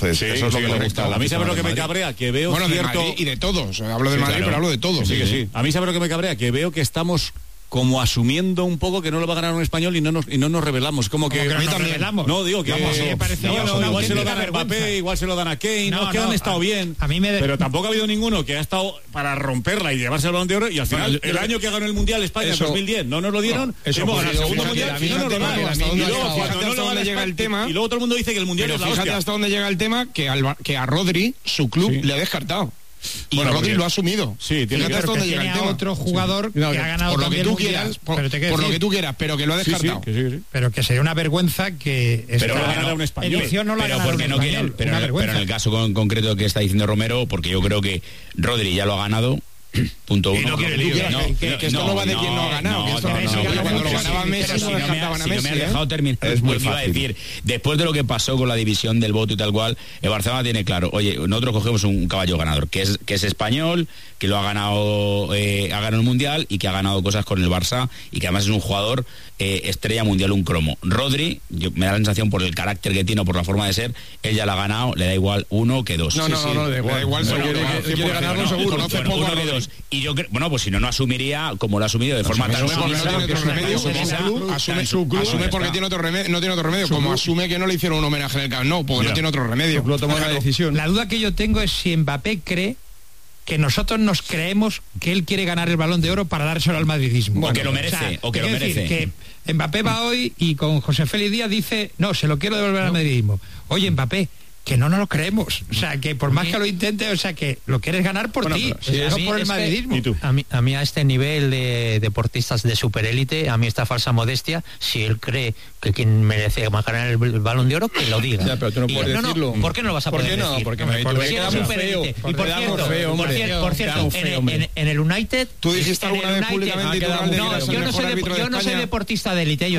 Entonces, eso es lo que me gusta. A mí sabe lo que me cabrea, que veo cierto... de Madrid y de todos. Hablo del Madrid, pero hablo de todos. Sí. A mí sabe lo que me cabrea, que veo que estamos como asumiendo un poco que no lo va a ganar un español y no nos revelamos. Como que a mí también. No, digo que igual se lo dan a Mbappé, igual se lo dan a Kane, que han estado bien. Pero tampoco ha habido ninguno que ha estado para romperla y llevarse el Balón de Oro, y al final, el año que ganó el Mundial España en 2010, no nos lo dieron, hemos ganado el segundo Mundial y no nos lo dan. Y luego cuando no lo gana llega el tema, y luego todo el mundo dice que el Mundial es la hostia. Fíjate hasta dónde llega el tema, que a Rodri, su club, le ha descartado. Y Rodri lo ha asumido. Sí, tiene otro jugador que ha ganado por lo que tú quieras, por lo que tú quieras, pero que lo ha descartado. Pero que sería una vergüenza que pero no ganará un español. Pero en el caso concreto que está diciendo Romero, porque yo creo que Rodri ya lo ha ganado. Punto uno. Que esto no va de quién no ha ganado. Cuando lo ganaba Messi, no descartaban a Messi. Si no me has dejado terminar, es muy fácil. Iba a decir, después de lo que pasó con la división del voto y tal cual, el Barcelona tiene claro, oye, nosotros cogemos un caballo ganador, que es español, que lo ha ganado el Mundial y que ha ganado cosas con el Barça y que además es un jugador estrella mundial, un cromo. Rodri, me da la sensación por el carácter que tiene o por la forma de ser, él ya la ha ganado, le da igual uno que dos. No, le da igual seguro. Quiere ganarlo seguro, no hace poco uno que dos. Y yo creo, bueno, pues si no asumiría como lo ha asumido de forma tan asume porque tiene otro remedio, no tiene otro remedio, como asume que no le hicieron un homenaje en el Camp Nou, porque no tiene otro remedio. Lo tomó la decisión. La duda que yo tengo es si Mbappé cree que nosotros nos creemos que él quiere ganar el Balón de Oro para dárselo al madridismo. O que lo merece, o que lo merece. Que Mbappé va hoy y con José Félix Díaz dice, no, se lo quiero devolver al madridismo. Oye, Mbappé, que no nos lo creemos, o sea, que por más que lo intente, o sea, que lo quieres ganar por ti, no por el madridismo. A mí a este nivel de deportistas de superélite, a mí esta falsa modestia, si él cree que quien merece ganar el Balón de Oro, que lo diga. Ya, pero tú no puedes decirlo. ¿Por qué no lo vas a poder decir? Porque queda muy feo. Y por cierto, en el United... ¿Tú dijiste alguna vez públicamente yo no soy deportista de élite,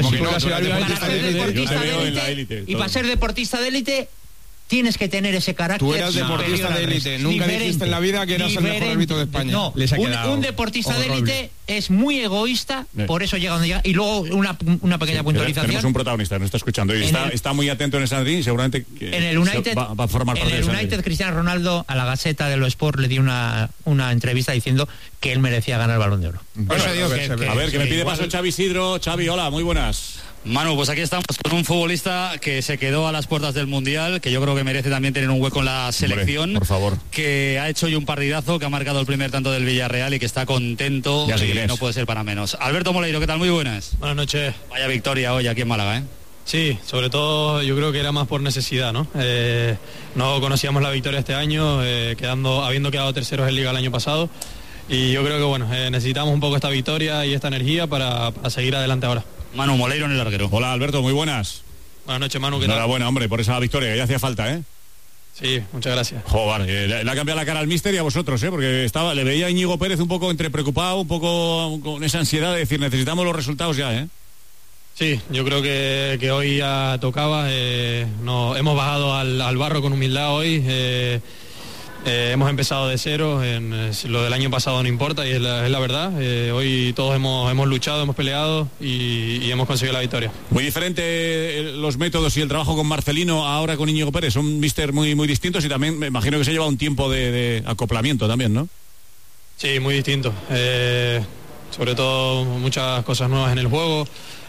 y para ser deportista de élite tienes que tener ese carácter. Tú eras deportista de élite, nunca dijiste en la vida que eras el mejor árbitro de España. No, un deportista de élite es muy egoísta, por eso llega donde llega. Y luego una pequeña puntualización. Tenemos un protagonista, nos está escuchando y está muy atento en el Sanadrín y seguramente en el United va a formar parte del United. Cristiano Ronaldo a la Gaceta de lo Sport le dio una entrevista diciendo que él merecía ganar el Balón de Oro. Bueno, a ver, que me pide paso Xavi Isidro. Xavi, hola, muy buenas. Manu, pues aquí estamos con un futbolista que se quedó a las puertas del Mundial, que yo creo que merece también tener un hueco en la selección. Hombre, por favor. Que ha hecho hoy un partidazo, que ha marcado el primer tanto del Villarreal y que está contento y no puede ser para menos. Alberto Moleiro, ¿qué tal? Muy buenas. Buenas noches. Vaya victoria hoy aquí en Málaga, ¿eh? Sí, sobre todo yo creo que era más por necesidad, ¿no? No conocíamos la victoria este año, habiendo quedado terceros en Liga el año pasado. Y yo creo que bueno, necesitamos un poco esta victoria y esta energía para seguir adelante ahora. Manu Moleiro en el larguero. Hola Alberto, muy buenas. Buenas noches, Manu, ¿qué tal? Enhorabuena, hombre, por esa victoria que ya hacía falta, ¿eh? Sí, muchas gracias. Joder, le ha cambiado la cara al míster y a vosotros, ¿eh? Porque le veía a Íñigo Pérez un poco entre preocupado, un poco con esa ansiedad de decir, necesitamos los resultados ya, ¿eh? Sí, yo creo que hoy ya tocaba, hemos bajado al barro con humildad hoy, hemos empezado de cero, lo del año pasado no importa y es la verdad. Hoy todos hemos luchado, hemos peleado y hemos conseguido la victoria. Muy diferente los métodos y el trabajo con Marcelino ahora con Íñigo Pérez, son míster muy, muy distintos y también me imagino que se lleva un tiempo de acoplamiento también, ¿no? Sí, muy distinto. Sobre todo muchas cosas nuevas en el juego.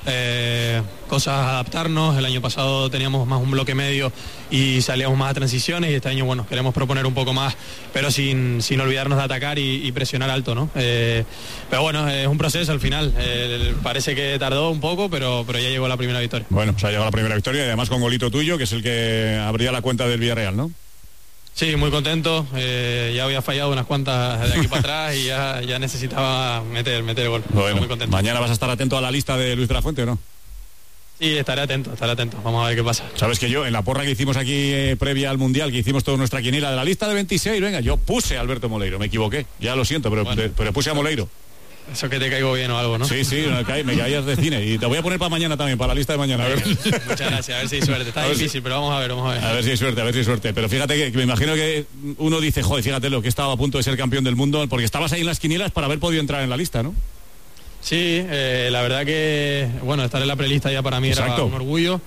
Cosas a adaptarnos. El año pasado teníamos más un bloque medio y salíamos más a transiciones y este año bueno, queremos proponer un poco más, pero sin olvidarnos de atacar y presionar alto, ¿no? Pero bueno, es un proceso al final. Parece que tardó un poco, pero ya llegó la primera victoria. Bueno, pues ha llegado la primera victoria y además con golito tuyo, que es el que abría la cuenta del Villarreal, ¿no? Sí, muy contento. Ya había fallado unas cuantas de aquí para atrás y ya necesitaba meter el gol. Bueno, muy contento. ¿Mañana vas a estar atento a la lista de Luis de la Fuente o no? Sí, estaré atento. Vamos a ver qué pasa. Sabes que yo, en la porra que hicimos aquí previa al Mundial, que hicimos toda nuestra quiniela de la lista de 26, venga, yo puse a Alberto Moleiro, me equivoqué. Ya lo siento, pero puse a Moleiro. Eso que te caigo bien o algo, ¿no? Sí, me caías de cine. Y te voy a poner para mañana también, para la lista de mañana. A ver. Muchas gracias, a ver si hay suerte. Está difícil, pero vamos a ver. A ver si hay suerte. Pero fíjate que me imagino que uno dice, joder, fíjate lo que estaba a punto de ser campeón del mundo, porque estabas ahí en las quinielas para haber podido entrar en la lista, ¿no? Sí, la verdad que, bueno, estar en la prelista ya para mí era un orgullo.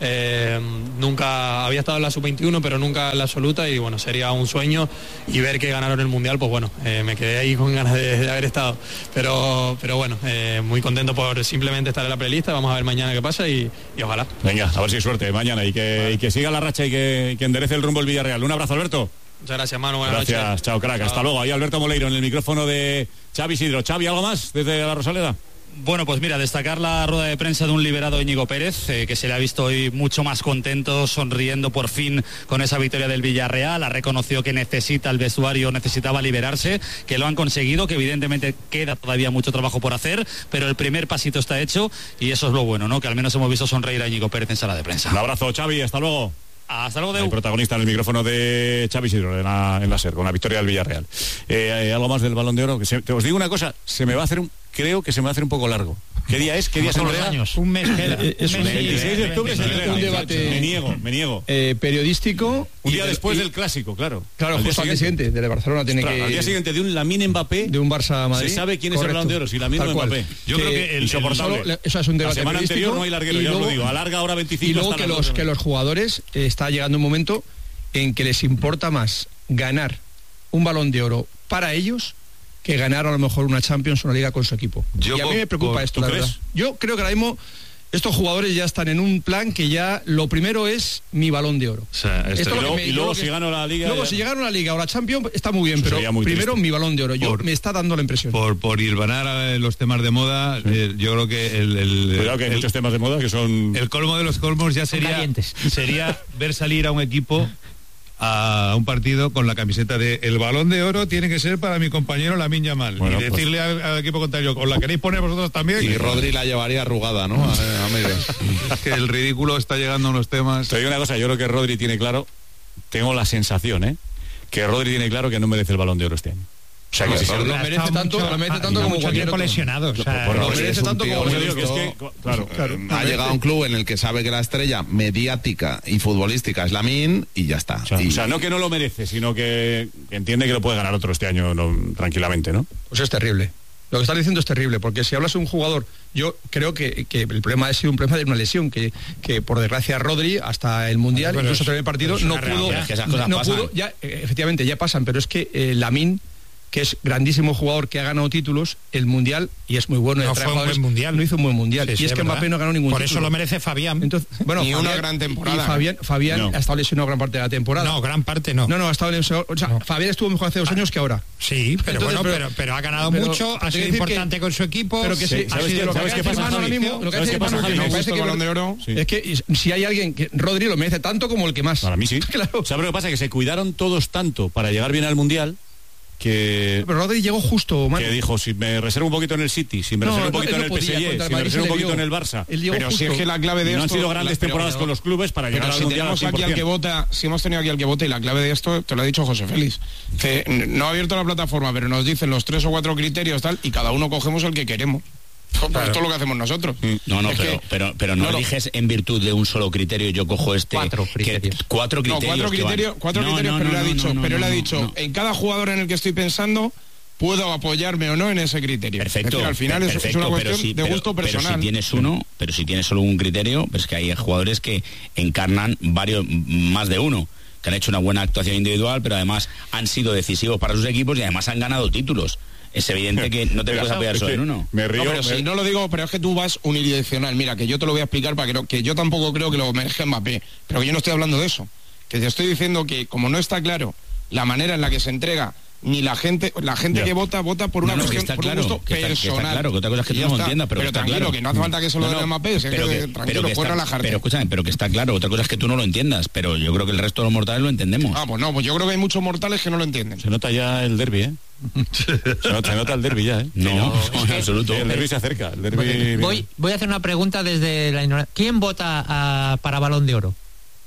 Nunca había estado en la sub-21, pero nunca en la absoluta, y bueno, sería un sueño, y ver que ganaron el Mundial, pues bueno, me quedé ahí con ganas de haber estado, pero bueno, muy contento por simplemente estar en la prelista. Vamos a ver mañana qué pasa y ojalá. Venga, a ver si hay suerte mañana y que siga la racha y que enderece el rumbo el Villarreal. Un abrazo, Alberto. Muchas gracias, Manu. Buenas noches. Gracias, chao, crack. Hasta luego. Ahí Alberto Moleiro en el micrófono de Xavi Isidro. Xavi, ¿algo más desde la Rosaleda? Bueno, pues mira, destacar la rueda de prensa de un liberado Íñigo Pérez, que se le ha visto hoy mucho más contento, sonriendo por fin con esa victoria del Villarreal. Ha reconocido que el vestuario necesitaba liberarse, que lo han conseguido, que evidentemente queda todavía mucho trabajo por hacer, pero el primer pasito está hecho y eso es lo bueno, ¿no? Que al menos hemos visto sonreír a Íñigo Pérez en sala de prensa. Un abrazo, Xavi, hasta luego. Hasta luego, el protagonista en el micrófono de Xavi Isidro en la SER, con la victoria del Villarreal. ¿Algo más del Balón de Oro? Os digo una cosa, creo que se me va a hacer un poco largo. ¿Qué día es? ¿Qué día se entrega? Un mes queda. Es el 26 de octubre se entrega. Un debate. Me niego. Periodístico. Un día después del clásico, claro. Claro, justo al día siguiente. De Barcelona tiene que. Al día siguiente de un Lamine Mbappé. De un Barça Madrid. Se sabe quién es el Balón de Oro, si Lamine o Mbappé. Yo creo que insoportable. Eso es un debate. La semana anterior no hay larguero, ya os lo digo. Alarga ahora 25. Y luego que los jugadores está llegando un momento en que les importa más ganar un Balón de Oro para ellos que ganar a lo mejor una Champions o una Liga con su equipo. Y a mí me preocupa esto, la verdad. Yo creo que ahora mismo estos jugadores ya están en un plan que ya lo primero es mi Balón de Oro. O sea, y luego si gano la Liga... Luego si llegaron a la Liga o la Champions está muy bien, pero primero mi Balón de Oro. Me está dando la impresión. Por hilvanar los temas de moda, yo creo que Cuidado que hay muchos temas de moda que son... El colmo de los colmos ya sería ver salir a un equipo a un partido con la camiseta de el Balón de Oro tiene que ser para mi compañero Lamine Yamal, y decirle al equipo contrario, ¿os la queréis poner vosotros también? Y Rodri la llevaría arrugada, ¿no? Es que el ridículo está llegando a los temas. Te digo una cosa, yo creo que Rodri tiene claro, tengo la sensación, que Rodri tiene claro que no merece el Balón de Oro este año. O sea, que si lo merece tanto como cualquier otro lesionado. Lo merece tanto como ha llegado a un club en el que sabe que la estrella mediática y futbolística es Lamine y ya está. O sea, no que no lo merece, sino que entiende que lo puede ganar otro este año tranquilamente, ¿no? Pues es terrible. Lo que estás diciendo es terrible, porque si hablas de un jugador, yo creo que el problema ha sido un problema de una lesión, que por desgracia Rodri, hasta el Mundial, incluso hasta el partido, no pudo, ya, efectivamente, ya pasan, pero es que Lamine, que es grandísimo jugador, que ha ganado títulos, el Mundial, y es muy bueno. No fue un buen Mundial. No hizo un buen Mundial. Sí, y es que Mbappé no ganó ningún título. Por eso lo merece Fabián. Entonces, bueno, ni una gran temporada. Y Fabián ha estado lesionado gran parte de la temporada. No, gran parte no. No, ha estado lesionado. O sea, Fabián estuvo mejor hace 2 años que ahora. Sí, pero entonces, bueno, pero ha ganado mucho, ha sido importante con su equipo. Pero que sí, ¿sabes qué pasa ahora mismo? Lo que hace el Balón de Oro es que si hay alguien que Rodri lo merece tanto como el que más. Para mí sí. Claro. ¿Sabes lo que pasa? Que se cuidaron todos tanto para llegar bien al Mundial, que... Pero Rodri llegó justo, Manu. Que dijo, si me reservo un poquito en el City, si me reservo un poquito en el PSG, si me reservo un poquito en el Barça. Pero si es que la clave de esto... No han sido grandes temporadas con los clubes para llegar al Mundial al 100%. Si hemos tenido aquí al que vota, y la clave de esto, te lo ha dicho José Félix, que no ha abierto la plataforma, pero nos dicen los 3 o 4 criterios, tal, y cada uno cogemos el que queremos. Claro. Esto es lo que hacemos nosotros. Pero no eliges en virtud de un solo criterio. Yo cojo 4 criterios. 4 criterios. Pero él ha dicho, en cada jugador en el que estoy pensando, puedo apoyarme o no en ese criterio. Perfecto. Es decir, al final es una cuestión de gusto personal. Pero si tienes solo un criterio, pues que hay jugadores que encarnan más de uno, que han hecho una buena actuación individual, pero además han sido decisivos para sus equipos y además han ganado títulos. Es evidente que no te puedes apoyar solo en uno. Me río. No lo digo, pero es que tú vas unidireccional. Mira, que yo te lo voy a explicar para que yo tampoco creo que lo merezca Mbappé, pero que yo no estoy hablando de eso. Que te estoy diciendo que como no está claro la manera en la que se entrega, ni la gente que vota por una cuestión, por un gusto personal. Claro, que otra cosa es que tú no lo entiendas, pero está tranquilo, claro. Que no hace falta que se lo dé Mbappé, tranquilo, puedes relajarte. Pero escúchame, pero que está claro, otra cosa es que tú no lo entiendas, pero yo creo que el resto de los mortales lo entendemos. Pues yo creo que hay muchos mortales que no lo entienden. Se nota ya el derbi, se nota el derbi ya, No, en absoluto. El derbi se acerca. El derbi... Voy a hacer una pregunta desde la ignorancia. ¿Quién vota para Balón de Oro?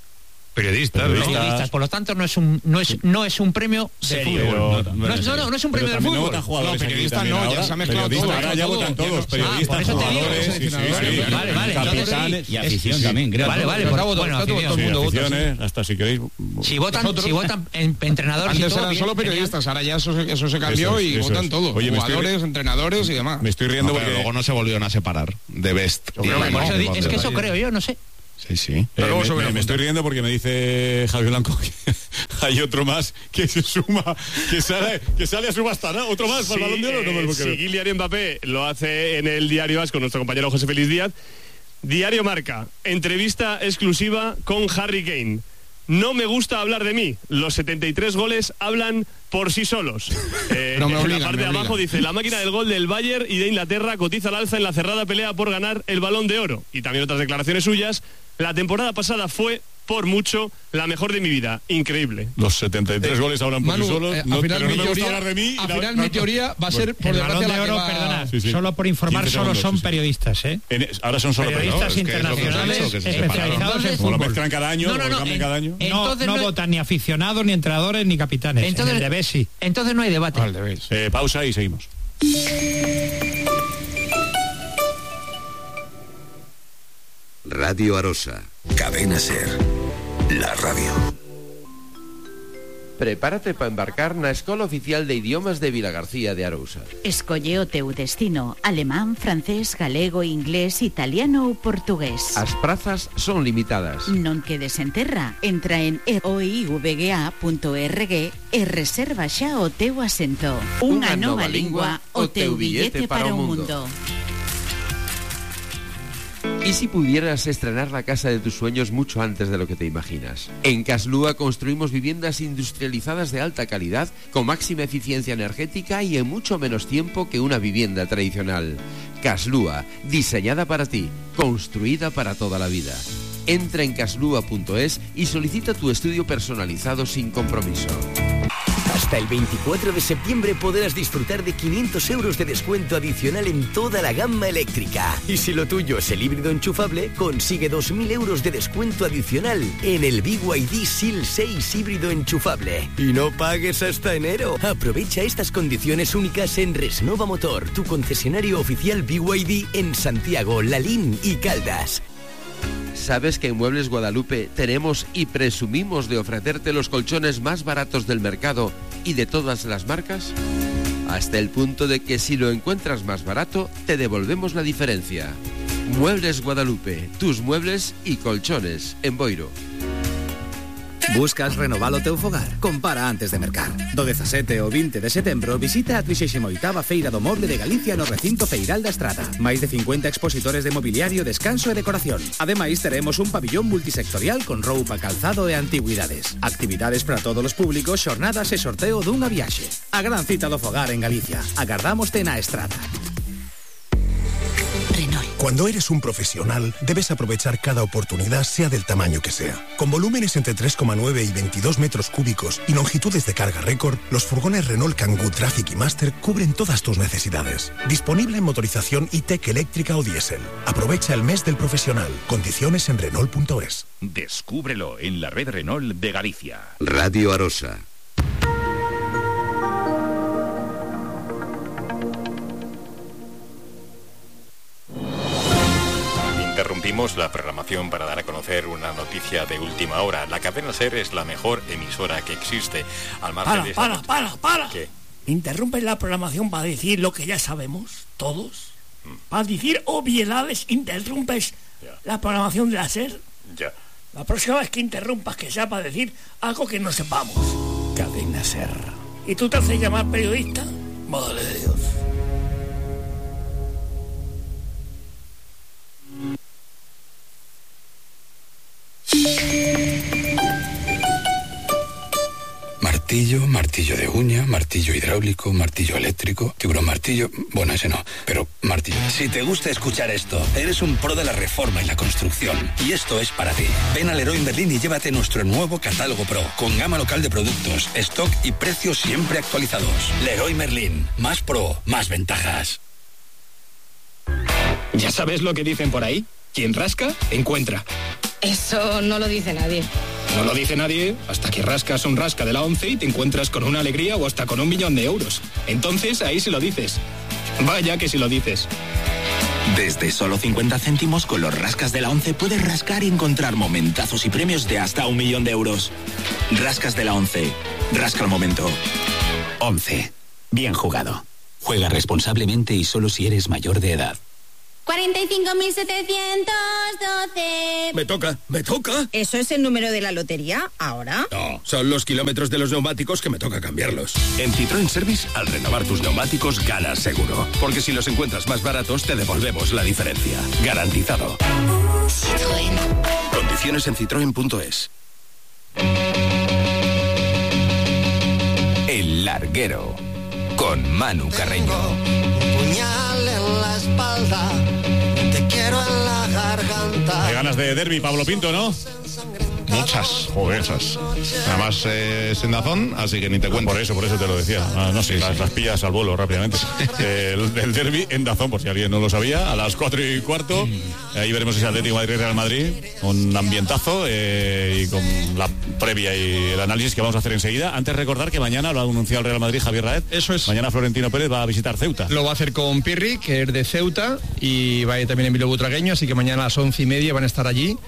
Periodistas. Por lo tanto no es un premio de fútbol. No es un premio de fútbol. No, periodistas no, ya se ha mezclado todo. Ahora ya votan todos, periodistas, jugadores, capitanes y afición también, creo. Vale, bueno, aficiones, hasta si queréis. Si votan entrenadores y todo. Antes eran solo periodistas, ahora ya eso se cambió y votan todos. Jugadores, entrenadores y demás. Me estoy riendo porque luego no se volvieron a separar de Best. Es que eso creo yo, no sé. Sí. Me estoy riendo porque me dice Javi Blanco que hay otro más que se suma, que sale a subasta, ¿no? Otro más para el Balón de Oro. No me lo puedo creer. Kylian Mbappé lo hace en el Diario AS con nuestro compañero José Félix Díaz. Diario Marca, entrevista exclusiva con Harry Kane. No me gusta hablar de mí. Los 73 goles hablan por sí solos. No me obligan, en la parte de abajo dice: la máquina del gol del Bayern y de Inglaterra cotiza al alza en la cerrada pelea por ganar el Balón de Oro. Y también otras declaraciones suyas. La temporada pasada fue, por mucho, la mejor de mi vida. Increíble. Los 73 goles hablan por sí solos. Al final mi teoría va a ser por el Balón de Oro, perdona, solo por informar, solo son periodistas, ¿eh? Ahora son solo periodistas internacionales especializados en fútbol. Lo mezclan cada año, cambian cada año. No votan ni aficionados, ni entrenadores, ni capitanes. Entonces, en el de Bessi. Entonces no hay debate. Pausa y seguimos. Radio Arosa, Cadena Ser, la radio. Prepárate para embarcar na Escola Oficial de Idiomas de Vilagarcía de Arousa. Escolle o teu destino: alemán, francés, galego, inglés, italiano ou portugués. As prazas son limitadas. Non quedes en terra. Entra en oivga.org e reserva xa o teu asento. Unha nova lingua, o teu billete para o mundo. ¿Y si pudieras estrenar la casa de tus sueños mucho antes de lo que te imaginas? En Caslúa construimos viviendas industrializadas de alta calidad, con máxima eficiencia energética y en mucho menos tiempo que una vivienda tradicional. Caslúa, diseñada para ti, construida para toda la vida. Entra en caslúa.es y solicita tu estudio personalizado sin compromiso. Hasta el 24 de septiembre podrás disfrutar de 500 euros de descuento adicional en toda la gama eléctrica. Y si lo tuyo es el híbrido enchufable, consigue 2.000 euros de descuento adicional en el BYD SEAL 6 híbrido enchufable. Y no pagues hasta enero. Aprovecha estas condiciones únicas en Resnova Motor, tu concesionario oficial BYD en Santiago, Lalín y Caldas. ¿Sabes que en Muebles Guadalupe tenemos y presumimos de ofrecerte los colchones más baratos del mercado y de todas las marcas? Hasta el punto de que si lo encuentras más barato, te devolvemos la diferencia. Muebles Guadalupe, tus muebles y colchones en Boiro. Buscas renovar o teu fogar? Compara antes de mercar. Do 17 ao 20 de setembro visita a 38ª Feira do Moble de Galicia no recinto feiral da Estrada. Máis de 50 expositores de mobiliario, descanso e decoración. Ademais, teremos un pabillón multisectorial con roupa, calzado e antigüidades. Actividades para todos os públicos, xornadas e sorteo dunha viaxe. A gran cita do fogar en Galicia. Agardámoste na Estrada. Cuando eres un profesional, debes aprovechar cada oportunidad, sea del tamaño que sea. Con volúmenes entre 3,9 y 22 metros cúbicos y longitudes de carga récord, los furgones Renault Kangoo Traffic y Master cubren todas tus necesidades. Disponible en motorización e-Tech eléctrica o diésel. Aprovecha el mes del profesional. Condiciones en Renault.es. Descúbrelo en la red Renault de Galicia. Radio Arosa. Interrumpimos la programación para dar a conocer una noticia de última hora. La cadena SER es la mejor emisora que existe. Al margen de Para. ¿Qué? Interrumpes la programación para decir lo que ya sabemos, todos. Para decir obviedades, interrumpes la programación de la SER. Ya. La próxima vez que interrumpas, que sea para decir algo que no sepamos. Cadena SER. ¿Y tú te haces llamar periodista? Madre de Dios. Martillo de uña, martillo hidráulico, martillo eléctrico, tiburón martillo, bueno, ese no, pero martillo. Si te gusta escuchar esto, eres un pro de la reforma y la construcción, y esto es para ti. Ven a Leroy Merlin y llévate nuestro nuevo catálogo Pro, con gama local de productos, stock y precios siempre actualizados. Leroy Merlin, más pro, más ventajas. ¿Ya sabes lo que dicen por ahí? Quien rasca, encuentra. Eso no lo dice nadie. No lo dice nadie hasta que rascas un rasca de la 11 y te encuentras con una alegría o hasta con 1 millón de euros. Entonces ahí sí lo dices. Vaya que sí lo dices. Desde solo 50 céntimos con los rascas de la 11 puedes rascar y encontrar momentazos y premios de hasta 1 millón de euros. Rascas de la 11. Rasca al momento. 11. Bien jugado. Juega responsablemente y solo si eres mayor de edad. 45.712. Me toca. ¿Eso es el número de la lotería ahora? No, son los kilómetros de los neumáticos que me toca cambiarlos. En Citroën Service, al renovar tus neumáticos, ganas seguro. Porque si los encuentras más baratos, te devolvemos la diferencia. Garantizado. Citroën. Condiciones en citroen.es. El Larguero, con Manu Carreño. Puñal en la espalda, te quiero en la garganta. Hay ganas de derbi, Pablo Pinto, ¿no? Muchas, muchas. Además es en Dazón, así que ni te cuento. Por eso te lo decía. No sé, las pillas al vuelo rápidamente. El derbi en Dazón, por si alguien no lo sabía, a las 4:15. Ahí veremos ese Atlético Madrid-Real Madrid, con un ambientazo y con la previa y el análisis que vamos a hacer enseguida. Antes recordar que mañana lo ha anunciado el Real Madrid, Javier Raed. Eso es. Mañana Florentino Pérez va a visitar Ceuta. Lo va a hacer con Pirri, que es de Ceuta, y va a ir también Emilio Butragueño, así que mañana a las 11:30 van a estar allí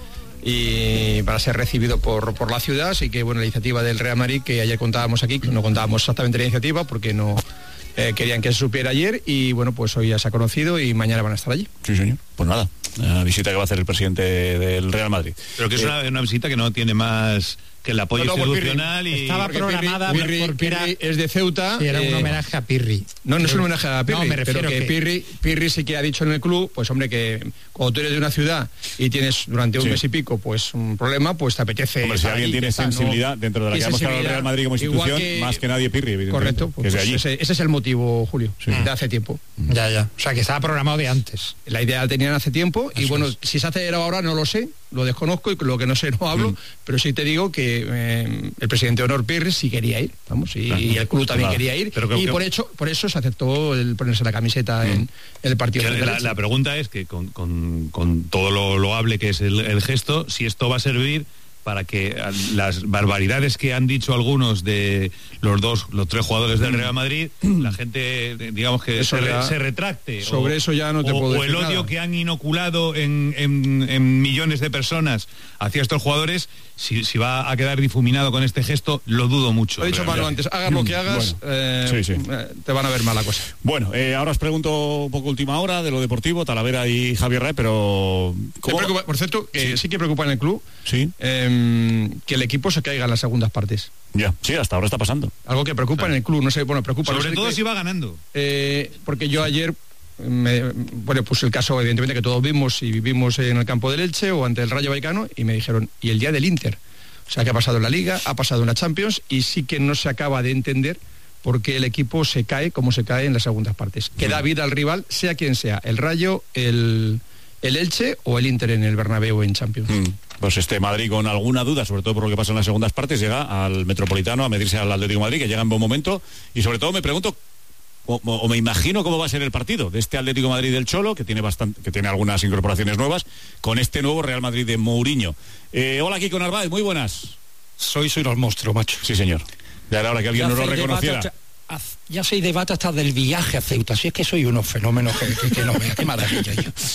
y para ser recibido por la ciudad. Así que bueno, la iniciativa del Real Madrid, que ayer contábamos aquí, no contábamos exactamente la iniciativa porque no querían que se supiera ayer, y bueno, pues hoy ya se ha conocido y mañana van a estar allí. Sí, señor. Pues nada, la visita que va a hacer el presidente del Real Madrid. Pero que es una visita que no tiene más que el apoyo institucional y estaba programada Pirri es de Ceuta. Sí, era un homenaje a Pirri. No es un homenaje a Pirri, no, me refiero pero que Pirri sí que ha dicho en el club, pues hombre, que cuando tú eres de una ciudad y tienes durante un mes y pico pues un problema, pues te apetece. Hombre, si alguien tiene sensibilidad dentro de la que ha mostrado el Real Madrid como institución, más que nadie Pirri, evidentemente. Correcto, pues que es de allí. Ese es el motivo, Julio, de hace tiempo. Ya. O sea, que estaba programado de antes. La idea la tenían hace tiempo y bueno, si se hace ahora no lo sé, lo desconozco, y lo que no sé no hablo, pero sí te digo que el presidente Honor Pirri sí quería ir, vamos, y el club también quería ir, y por eso se aceptó el ponerse la camiseta en el partido. La pregunta es que con todo lo loable que es el gesto, si esto va a servir para que las barbaridades que han dicho algunos de los tres jugadores del Real Madrid, la gente, digamos, que se retracte. Sobre eso ya no te puedo decir o el odio nada. que han inoculado en millones de personas hacia estos jugadores, si va a quedar difuminado con este gesto, lo dudo mucho. Lo he dicho Manu antes, hagas lo que hagas, te van a ver mala cosa. Bueno, ahora os pregunto un poco última hora de lo deportivo, Talavera y Javier Rae, pero... Por cierto, que sí que preocupa en el club que el equipo se caiga en las segundas partes. Ya, sí, hasta ahora está pasando. Algo que preocupa en el club, no sé, preocupa. Sobre todo si va ganando. Porque yo ayer... pues el caso evidentemente que todos vimos y vivimos en el campo del Elche o ante el Rayo Vallecano, y me dijeron, ¿y el día del Inter? O sea, que ha pasado en la Liga, ha pasado en la Champions, y sí que no se acaba de entender por qué el equipo se cae como se cae en las segundas partes. Que da vida al rival, sea quien sea, el Rayo, el Elche o el Inter en el Bernabéu en Champions. Pues Madrid, con alguna duda, sobre todo por lo que pasa en las segundas partes, llega al Metropolitano a medirse al Atlético de Madrid, que llega en buen momento, y sobre todo me pregunto o me imagino cómo va a ser el partido de este Atlético de Madrid del Cholo, que tiene algunas incorporaciones nuevas, con este nuevo Real Madrid de Mourinho. Hola, Kiko Narváez, muy buenas. Soy los monstruos, macho. Sí, señor. Ya era hora que alguien no lo reconociera. Ya se debate hasta del viaje a Ceuta, si es que soy unos fenómenos que no veas. Qué maravilla.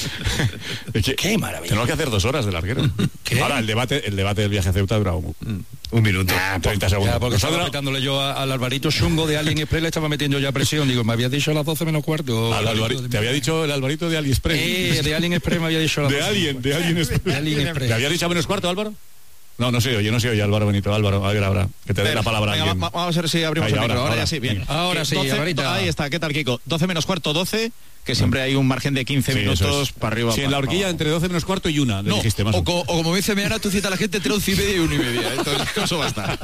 Qué maravilla. Tenemos que hacer 2 horas de larguero. ¿Qué? Ahora, el debate del viaje a Ceuta dura un minuto, 30 segundos. Porque estaba petándole yo al Alvarito Chungo de Alien Express, le estaba metiendo ya presión. Digo, me habías dicho a las 12 menos cuarto. ¿Te había dicho el Alvarito de AliExpress? De Alien Express me había dicho a las 12. De Alien Express. ¿Te había dicho a menos cuarto, Álvaro? No se oye, Álvaro Benito. Álvaro, a ver ahora, que te dé la palabra. Venga, vamos a ver si abrimos el micro. Ahora ya sí, bien. Ahora sí, 12, ahí está, ¿qué tal, Kiko? 12 menos cuarto, 12, que siempre hay un margen de 15 minutos para arriba. Sí, en la horquilla entre 12 menos cuarto y 1, no, dijiste más. O como dice Meana, tú citas a la gente entre 11 y media y 1 y media. Entonces, eso va a estar.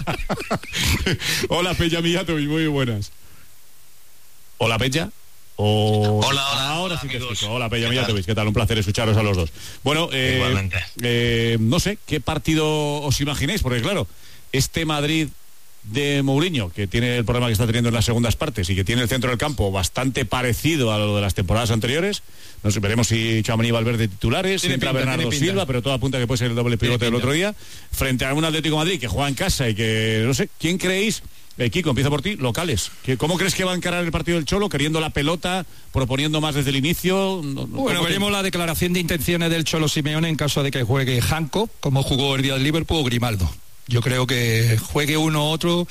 Hola, Peña Millatovic, muy buenas. Hola, Peña. Hola, ahora sí te escucho. Hola, Peña Millatovic, ¿qué tal? Un placer escucharos a los dos. Bueno, igualmente. No sé, ¿qué partido os imagináis? Porque claro, este Madrid de Mourinho, que tiene el problema que está teniendo en las segundas partes y que tiene el centro del campo bastante parecido a lo de las temporadas anteriores, no sé, veremos si Tchouaméni y Valverde titulares, si entra Bernardo Silva, pero todo apunta que puede ser el doble pivote del otro día, frente a un Atlético de Madrid que juega en casa y que, no sé, ¿quién creéis? Kiko, empieza por ti, locales. ¿Cómo crees que va a encarar el partido del Cholo? ¿Queriendo la pelota? ¿Proponiendo más desde el inicio? Bueno, veremos la declaración de intenciones del Cholo Simeone en caso de que juegue Hanco, como jugó el día del Liverpool, o Grimaldo. Yo creo que juegue uno u otro,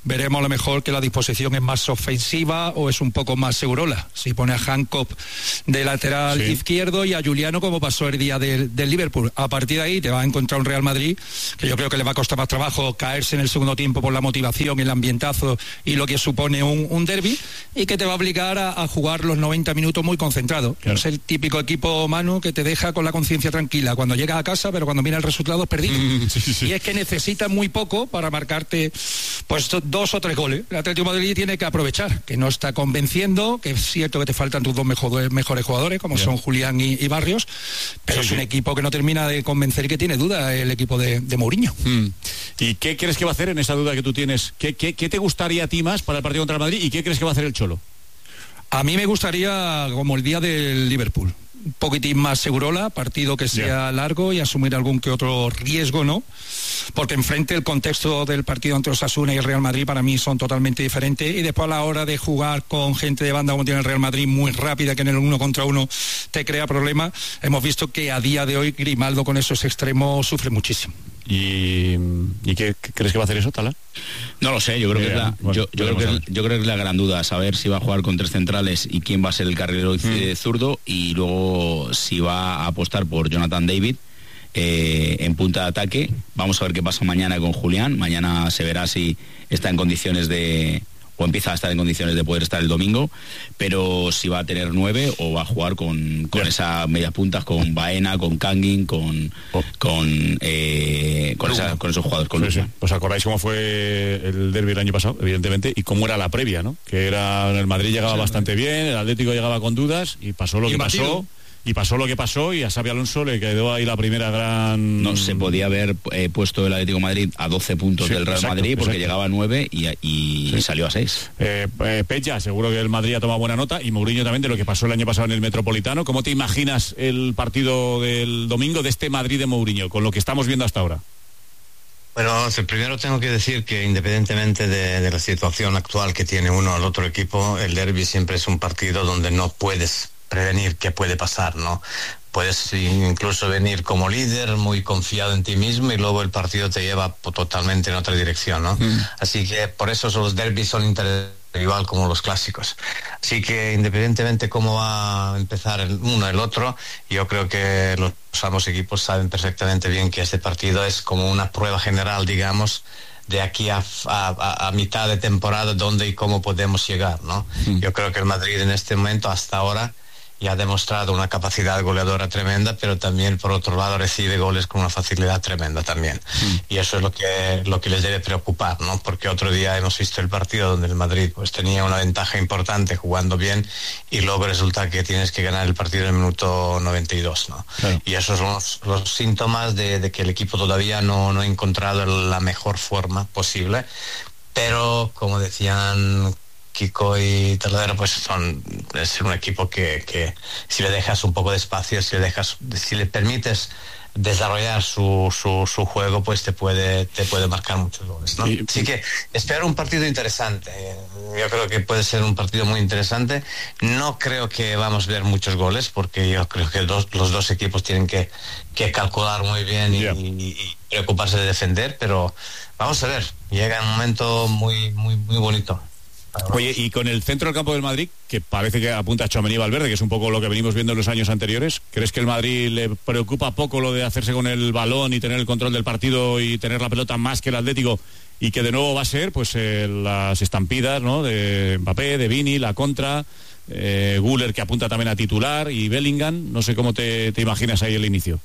veremos a lo mejor que la disposición es más ofensiva o es un poco más segurola. Si pone a Hancock de lateral izquierdo y a Juliano como pasó el día del Liverpool. A partir de ahí te va a encontrar un Real Madrid que yo creo que le va a costar más trabajo caerse en el segundo tiempo por la motivación, el ambientazo y lo que supone un derbi, y que te va a obligar a jugar los 90 minutos muy concentrado. Claro. Es el típico equipo, Manu, que te deja con la conciencia tranquila cuando llegas a casa, pero cuando mira el resultado es perdido. Y es que necesitas muy poco para marcarte pues 2 o 3 goles. El Atlético de Madrid tiene que aprovechar, que no está convenciendo, que es cierto que te faltan tus 2 mejores jugadores, como son Julián y Barrios, pero es un equipo que no termina de convencer y que tiene duda el equipo de Mourinho. ¿Y qué crees que va a hacer en esa duda que tú tienes? ¿Qué te gustaría a ti más para el partido contra el Madrid y qué crees que va a hacer el Cholo? A mí me gustaría, como el día del Liverpool, un poquitín más segurola, partido que sea largo y asumir algún que otro riesgo, ¿no? Porque enfrente el contexto del partido entre Osasuna y el Real Madrid para mí son totalmente diferentes, y después a la hora de jugar con gente de banda como tiene el Real Madrid, muy rápida, que en el 1 contra 1 te crea problemas, hemos visto que a día de hoy Grimaldo con esos extremos sufre muchísimo. ¿Y qué crees que va a hacer eso, Tala? No lo sé, yo creo que es la gran duda, saber si va a jugar con 3 centrales y quién va a ser el carrilero zurdo, y luego si va a apostar por Jonathan David en punta de ataque. Vamos a ver qué pasa mañana con Julián. Mañana se verá si está en condiciones o empieza a estar en condiciones de poder estar el domingo, pero si va a tener 9 o va a jugar con esas medias puntas, con Baena, con Kangin, con esos jugadores. Pues acordáis cómo fue el derbi el año pasado, evidentemente, y cómo era la previa, ¿no? Que era, el Madrid llegaba bastante bien, el Atlético llegaba con dudas y pasó lo que pasó. Y pasó lo que pasó, y a Xabi Alonso le quedó ahí la primera gran... No se podía haber puesto el Atlético de Madrid a 12 puntos del Real Madrid, porque llegaba a 9 y salió a 6. Pecha, seguro que el Madrid ha tomado buena nota, y Mourinho también, de lo que pasó el año pasado en el Metropolitano. ¿Cómo te imaginas el partido del domingo de este Madrid de Mourinho, con lo que estamos viendo hasta ahora? Bueno, primero tengo que decir que independientemente de la situación actual que tiene uno al otro equipo, el derbi siempre es un partido donde no puedes prevenir qué puede pasar, ¿no? Puedes incluso venir como líder, muy confiado en ti mismo, y luego el partido te lleva totalmente en otra dirección, ¿no? Así que por eso los derbis son igual como los clásicos. Así que independientemente cómo va a empezar el uno el otro, yo creo que los ambos equipos saben perfectamente bien que este partido es como una prueba general, digamos, de aquí a mitad de temporada, dónde y cómo podemos llegar, ¿no? Yo creo que el Madrid en este momento, hasta ahora, y ha demostrado una capacidad goleadora tremenda, pero también por otro lado recibe goles con una facilidad tremenda también. Y eso es lo que les debe preocupar, ¿no? Porque otro día hemos visto el partido donde el Madrid pues tenía una ventaja importante jugando bien, y luego resulta que tienes que ganar el partido en el minuto 92, ¿no? Claro. Y esos son los síntomas de que el equipo todavía no ha encontrado la mejor forma posible, pero como decían Kiko y Taladero, pues es un equipo que si le dejas un poco de espacio, si le permites desarrollar su juego, pues te puede marcar muchos goles, ¿no? Así que espero un partido interesante. Yo creo que puede ser un partido muy interesante. No creo que vamos a ver muchos goles, porque yo creo que los dos equipos tienen que calcular muy bien y preocuparse de defender, pero vamos a ver, llega un momento muy, muy, muy bonito. Oye, y con el centro del campo del Madrid, que parece que apunta a Tchouaméni y Valverde, que es un poco lo que venimos viendo en los años anteriores, ¿crees que el Madrid le preocupa poco lo de hacerse con el balón y tener el control del partido y tener la pelota más que el Atlético, y que de nuevo va a ser pues las estampidas, ¿no?, de Mbappé, de Vini, la contra, Güler, que apunta también a titular, y Bellingham? No sé cómo te imaginas ahí el inicio.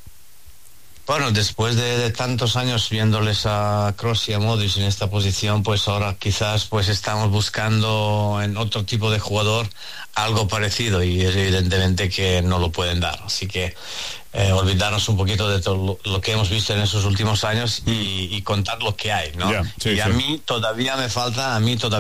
Bueno, después de tantos años viéndoles a Kroos y a Modric en esta posición, pues ahora quizás pues estamos buscando en otro tipo de jugador algo parecido, y es evidentemente que no lo pueden dar. Así que olvidarnos un poquito de todo lo que hemos visto en esos últimos años y contar lo que hay, ¿no? A mí todavía me falta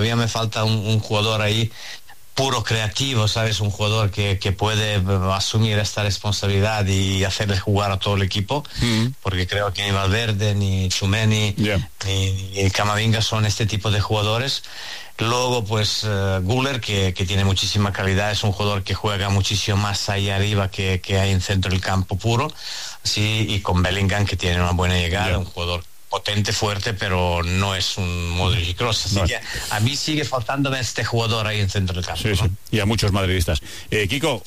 un jugador ahí puro creativo, ¿sabes? Un jugador que puede asumir esta responsabilidad y hacerle jugar a todo el equipo, porque creo que ni Valverde, ni Tchouaméni, ni Camavinga son este tipo de jugadores. Luego, pues, Güler, que tiene muchísima calidad, es un jugador que juega muchísimo más ahí arriba que hay en centro del campo puro. Sí, y con Bellingham, que tiene una buena llegada, un jugador potente, fuerte, pero no es un Modric y Kroos. Así que a mí sigue faltándome este jugador ahí en centro del campo. Sí, ¿no? Y a muchos madridistas. Kiko,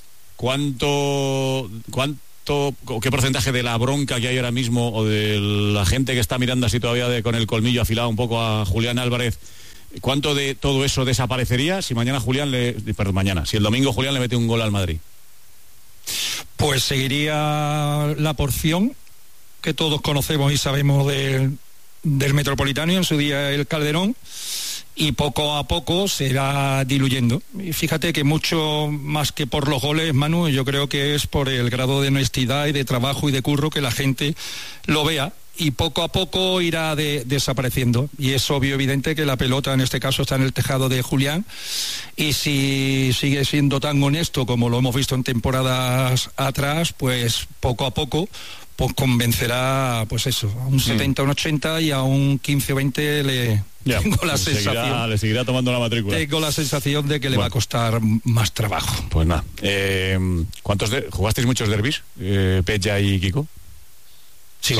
¿qué porcentaje de la bronca que hay ahora mismo o de la gente que está mirando así todavía con el colmillo afilado un poco a Julián Álvarez, cuánto de todo eso desaparecería si mañana si el domingo Julián le mete un gol al Madrid? Pues seguiría la porción que todos conocemos y sabemos del Metropolitano y en su día el Calderón, y poco a poco se irá diluyendo. Y fíjate que mucho más que por los goles, Manu, yo creo que es por el grado de honestidad y de trabajo y de curro que la gente lo vea, y poco a poco irá desapareciendo. Y es obvio, evidente, que la pelota en este caso está en el tejado de Julián, y si sigue siendo tan honesto como lo hemos visto en temporadas atrás, pues poco a poco pues convencerá, pues eso, a un 70, un 80 y a un 15 o 20 tengo la sensación. Le seguirá tomando la matrícula. Tengo la sensación de que le va a costar más trabajo. Pues nada. ¿Jugasteis muchos derbis, Peja y Kiko? Sí,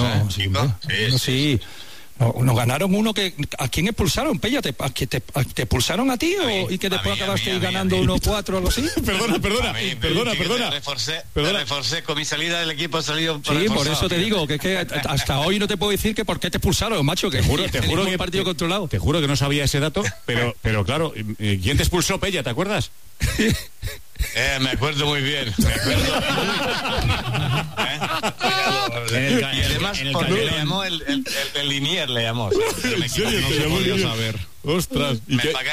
sí. Nos ganaron uno que... ¿A quién expulsaron, Pella? ¿Te expulsaron a ti y que después acabaste ganando 1-4 o algo así? Perdona. Reforcé con mi salida del equipo, he salido... Sí, por eso te digo, que es que hasta hoy no te puedo decir que por qué te expulsaron, macho, que te juro que partido controlado. Te juro que no sabía ese dato, pero claro, ¿quién te expulsó, Pella? ¿Te acuerdas? Me acuerdo muy bien. Y además le llamó el Linier, le llamó. ¿En serio? No saber. Ostras.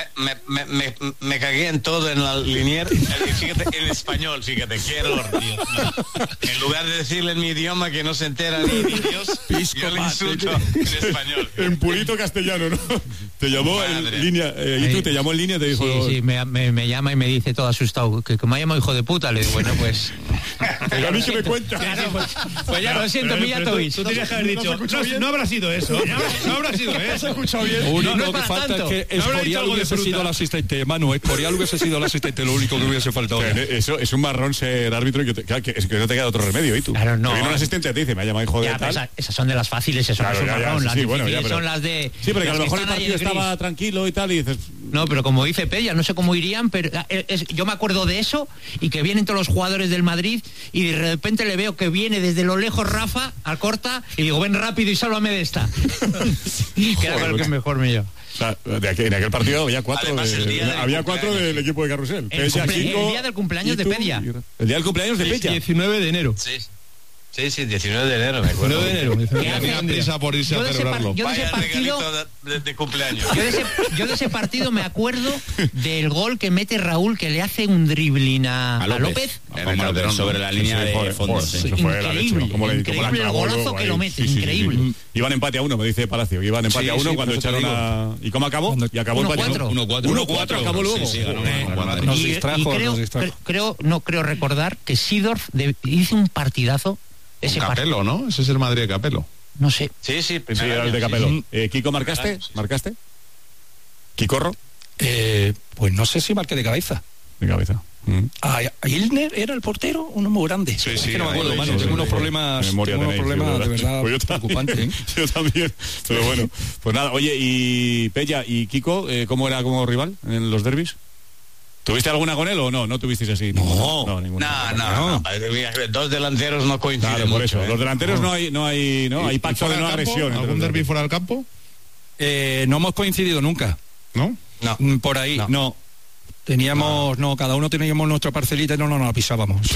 Me cagué en todo en la Linier. Fíjate, en español, fíjate, qué error, tío. En lugar de decirle en mi idioma que no se entera ni Dios, yo le insulto en español. En purito castellano, ¿no? Te llamó en línea, y tú te llamó en línea, te dijo... Sí, me llama y me dice todo asustado, que me ha llamado hijo de puta. Le digo, bueno, pues... Pero a mí se me cuenta. Claro, pues ya lo siento, Mijatovic. Tú tenías que haber dicho, no habrá sido eso. No habrá sido eso. Se ha escuchado bien. Lo que falta es que Escorial hubiese sido el asistente. Manu, Escorial hubiese sido el asistente, lo único que hubiese faltado. Eso es un marrón ser árbitro y que no te queda otro remedio, ¿y tú? Claro, no. Viene un asistente te dice, me ha llamado hijo de tal. Esas son de las fáciles, eso no es un marrón. Las difíciles son las de... Sí, pero que a lo mejor el partido estaba tranquilo y tal, y dices... No, pero como dice Pella, no sé cómo irían, pero yo me acuerdo de eso, y que vienen todos los jugadores del Madrid, y de repente le veo que viene desde lo lejos Rafa, al corta, y digo, ven rápido y sálvame de esta. Que era lo que mejor me lleva. O sea, en aquel partido había cuatro, del equipo de Carrusel. El día del cumpleaños de Pella. El día del cumpleaños de Pella. 19 de enero. Sí, 19 de enero, me acuerdo. 19 de enero. Tenía prisa por irse a celebrarlo. Yo de ese partido de cumpleaños. Yo de ese partido me acuerdo del gol que mete Raúl, que le hace un dribbling a López. Sobre la línea de fondo. Increíble, increíble el golazo que lo mete, increíble. Iban empate a 1, me dice Palacio. Iban empate a 1 cuando echaron a... ¿Y cómo acabó? Y acabó empate a 1-4. Acabó luego. Nos distrajo. Creo recordar que Seedorf hizo un partidazo. Ese Capello, ¿no? Ese es el Madrid de Capello. No sé. Sí, era el de Capello. Kiko, ¿marcaste? ¿Kikorro? Pues no sé si marqué de cabeza. De cabeza. ¿Ilner era el portero? Uno muy grande. Sí, es que no me acuerdo, mano. Tengo unos problemas de verdad pues preocupantes. Yo también. Pero bueno, pues nada. Oye, y Pella y Kiko, ¿cómo era como rival en los derbis? ¿Tuviste alguna con él o no? ¿No tuvisteis así? No, ninguna. No. Dos delanteros no coinciden. Claro, por eso. Los delanteros no hay pacto de no agresión. ¿Algún derbi fuera del campo? No hemos coincidido nunca. ¿No? No. Por ahí, no. Teníamos, cada uno teníamos nuestra parcelita y no nos la pisábamos.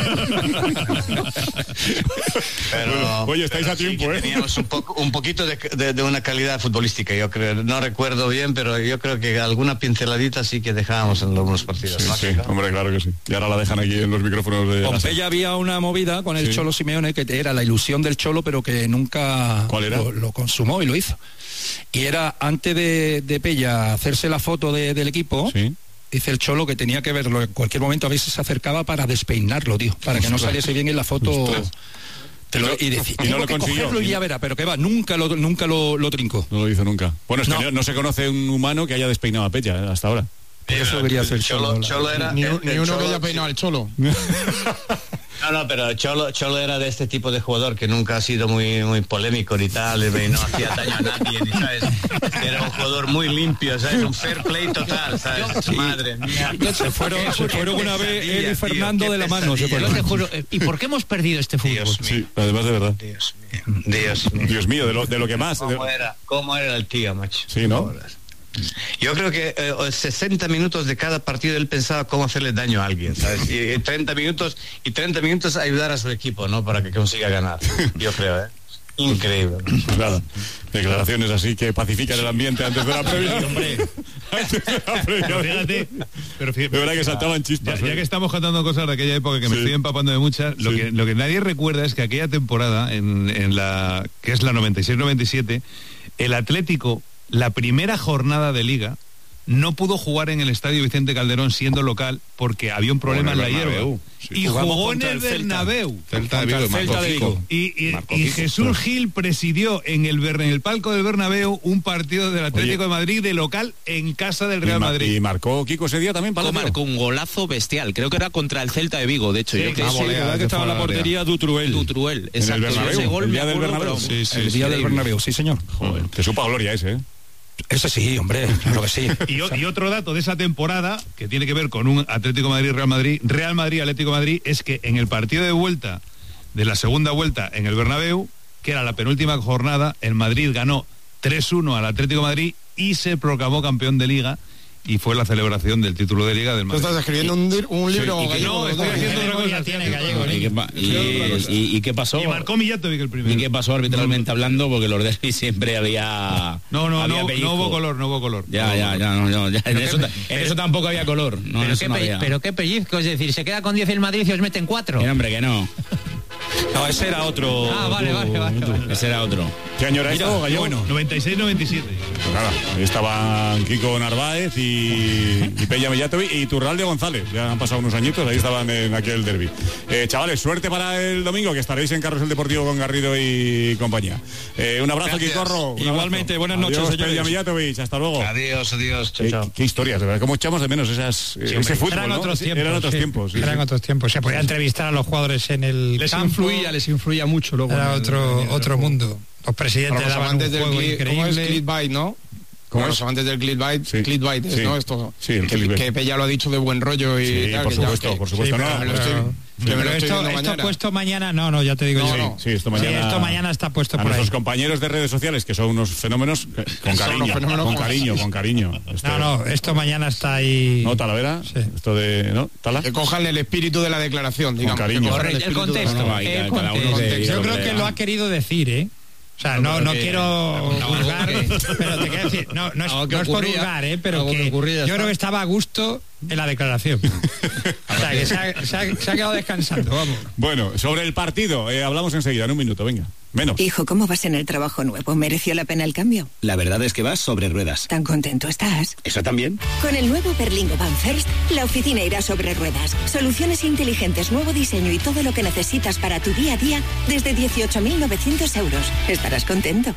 Pero, oye, estáis a tiempo, sí, teníamos un poquito de una calidad futbolística, yo creo. No recuerdo bien, pero yo creo que alguna pinceladita sí que dejábamos en algunos partidos. Sí, hombre, claro que sí. Y ahora la dejan aquí en los micrófonos de... Con Pella había una movida con el Cholo Simeone que era la ilusión del Cholo, pero que nunca lo consumó y lo hizo. Y era antes de Pella hacerse la foto del equipo... Sí. Dice el Cholo que tenía que verlo en cualquier momento, a veces se acercaba para despeinarlo, tío, para que no saliese bien en la foto. Y decía, y no lo consiguió. Y ya verá, pero que va, nunca lo trincó. No lo hizo nunca. Bueno, es que no se conoce un humano que haya despeinado a Pella hasta ahora. Eso debería ser Cholo era ni uno que haya peinado al Cholo. No, pero Cholo era de este tipo de jugador que nunca ha sido muy polémico ni tal, y no hacía daño a nadie, ni sabes. Era un jugador muy limpio, ¿sabes? Un fair play total, ¿sabes? Sí. Madre mía. Se fueron una vez él y Fernando de la mano. Yo te juro, ¿y por qué hemos perdido este fútbol? Sí, además de verdad. Dios mío, de lo que más. ¿Cómo era el tío, macho? Sí, ¿no? Yo creo que 60 minutos de cada partido él pensaba cómo hacerle daño a alguien, ¿sabes? Y 30 minutos ayudar a su equipo, ¿no? Para que consiga ganar. Yo creo, ¿eh? Increíble. Claro. Declaraciones así que pacifican el ambiente antes de la previa. Pero fíjate, de verdad que saltaban chispas. Ya que estamos contando cosas de aquella época que me estoy empapando de muchas, lo que nadie recuerda es que aquella temporada, en la que es la 96-97, el Atlético, la primera jornada de Liga, no pudo jugar en el Estadio Vicente Calderón siendo local porque había un problema en la hierba. Sí. Y jugó en el Bernabéu. Celta de Vigo. Y Jesús Gil presidió en el palco del Bernabéu un partido del Atlético de Madrid de local en casa del Real Madrid. Y marcó Kiko ese día también. Marcó un golazo bestial. Creo que era contra el Celta de Vigo, de hecho. Sí, que estaba en la portería Dutruel. Exacto. Ese gol el día del Bernabéu. El día del Bernabéu, sí señor. Joder, te supo a gloria ese, ¿eh? Eso sí, hombre, claro que sí. Y otro dato de esa temporada, que tiene que ver con un Atlético Madrid-Real Madrid, Atlético Madrid, es que en el partido de vuelta, de la segunda vuelta en el Bernabéu, que era la penúltima jornada, el Madrid ganó 3-1 al Atlético Madrid y se proclamó campeón de Liga. Y fue la celebración del título de Liga del Madrid. ¿Tú estás escribiendo un libro gallego? No, estoy haciendo otra cosa. ¿Y qué pasó? Y marcó Mijatovic el primero. ¿Y qué pasó arbitralmente hablando? Porque los derbis siempre había... No hubo color. Ya. En eso tampoco había color. Pero qué pellizco, es decir, se queda con 10 el Madrid y os meten 4. Hombre, que no. No, ese era otro. Vale. Ese era otro. ¿Qué año era esto, Gallego? Bueno, 96-97. Pues nada, ahí estaban Kiko Narváez y Peña Mijatovic y Turralde González. Ya han pasado unos añitos, ahí estaban en aquel derbi. Chavales, suerte para el domingo, que estaréis en Carrusel Deportivo con Garrido y compañía. Un abrazo, Kikorro. Igualmente, buenas noches, adiós, señores. Peña Mijatovic, hasta luego. Adiós. Chao. Qué historias, de verdad, cómo echamos de menos ese fútbol, eran ¿no? otros tiempos. Eran otros tiempos. Se podía entrevistar a los jugadores en el campo. Les influía mucho luego. Era otro mundo. Los presidentes daban un juego increíble. ¿Cómo es clickbait, no? Como los amantes del clickbait, ¿no? Esto, que Pella lo ha dicho de buen rollo y sí, tal, por supuesto. Pero esto puesto mañana, no, ya te digo yo. Sí, esto mañana está puesto por ahí. A nuestros compañeros de redes sociales, que son unos fenómenos, con cariño. No, esto mañana está ahí. ¿No, Talavera? Sí. Esto de, ¿no? ¿Tala? Que cojan el espíritu de la declaración, digamos. Con cariño. El contexto. Yo creo que lo ha querido decir, ¿eh? O sea, no quiero juzgar, pero te quiero decir, no es por juzgar, pero que yo creo que estaba a gusto en la declaración. O sea, que se ha quedado descansando, vamos. Bueno, sobre el partido, hablamos enseguida, en un minuto, venga. Menos. Hijo, ¿cómo vas en el trabajo nuevo? ¿Mereció la pena el cambio? La verdad es que vas sobre ruedas. ¿Tan contento estás? ¿Eso también? Con el nuevo Berlingo Van First, la oficina irá sobre ruedas. Soluciones inteligentes, nuevo diseño y todo lo que necesitas para tu día a día desde 18.900 euros. Estarás contento.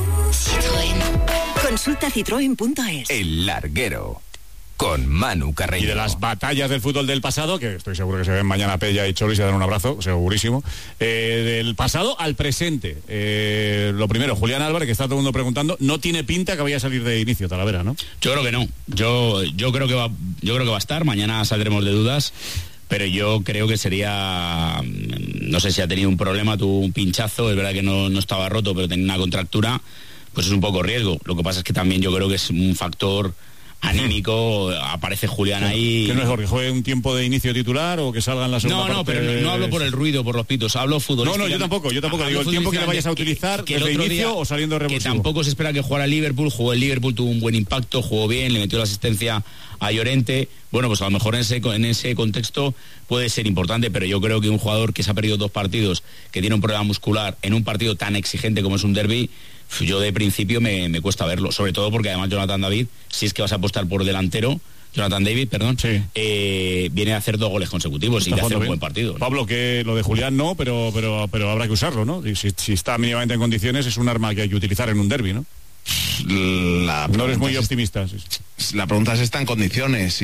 Citroën. Consulta citroen.es. El Larguero. Con Manu Carreño. Y de las batallas del fútbol del pasado, que estoy seguro que se ven mañana Pella y Cholo y se dan un abrazo, segurísimo. Del pasado al presente. Lo primero, Julián Álvarez, que está todo el mundo preguntando, no tiene pinta que vaya a salir de inicio, Talavera, ¿no? Yo creo que no. Yo creo que va a estar. Mañana saldremos de dudas. Pero yo creo que sería, no sé si ha tenido un problema, tuvo un pinchazo, es verdad que no estaba roto, pero tenía una contractura, pues es un poco riesgo. Lo que pasa es que también yo creo que es un factor anímico, aparece Julián ahí. ¿Qué es mejor, que juegue un tiempo de inicio titular o que salga en la segunda parte? No, pero no hablo por el ruido, por los pitos, hablo futbolísticamente. No, yo tampoco digo el tiempo que le vayas a utilizar que desde el inicio o saliendo revulsivo. Que tampoco se espera que jugara Liverpool, jugó el Liverpool, tuvo un buen impacto, jugó bien, le metió la asistencia a Llorente. Bueno, pues a lo mejor en ese contexto puede ser importante, pero yo creo que un jugador que se ha perdido 2 partidos, que tiene un problema muscular en un partido tan exigente como es un derbi, yo de principio me cuesta verlo, sobre todo porque además Jonathan David, si es que vas a apostar por delantero, Jonathan David, viene a hacer 2 goles consecutivos y de hacer un buen partido, ¿no? Pablo, que lo de Julián no, pero habrá que usarlo, ¿no? Si está mínimamente en condiciones, es un arma que hay que utilizar en un derbi, ¿no? No eres muy optimista. La pregunta es está en condiciones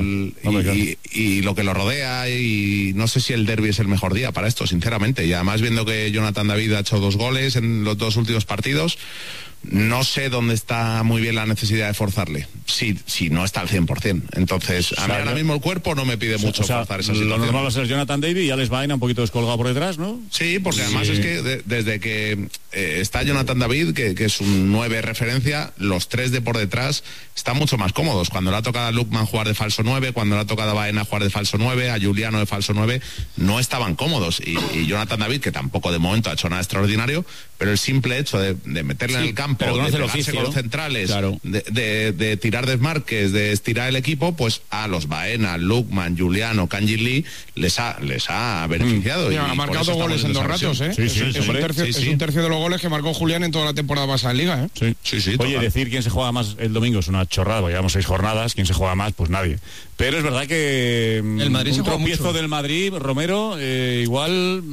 y lo que lo rodea, y no sé si el derbi es el mejor día para esto, sinceramente. Y además, viendo que Jonathan David ha hecho 2 goles en los 2 últimos partidos, no sé dónde está muy bien la necesidad de forzarle, si no está al 100%. Entonces, a mí ahora mismo el cuerpo no me pide mucho forzar esa situación. Lo normal va a ser Jonathan David y Alex Baena un poquito descolgado por detrás, ¿no? Sí, porque además es que desde que está Jonathan David, que es un 9 referencia, los 3 de por detrás están mucho más cómodos. Cuando le ha tocado a Lukman jugar de falso 9, cuando le ha tocado a Baena jugar de falso 9, a Juliano de falso 9, no estaban cómodos. Y Jonathan David, que tampoco de momento ha hecho nada extraordinario, pero el simple hecho de meterle en el campo, de pegarse con los centrales, claro, de tirar desmarques, de estirar el equipo, pues a los Baena, Lukman, Juliano, Kanji Lee les ha beneficiado. Ha marcado 2 goles en 2 ratos, ¿eh? Es un tercio de los goles que marcó Julián en toda la temporada pasada en Liga, ¿eh? Sí, oye, decir quién se juega más el domingo es una chorrada, porque llevamos 6 jornadas, quién se juega más, pues nadie. Pero es verdad que el Madrid un tropiezo del Madrid, Romero, igual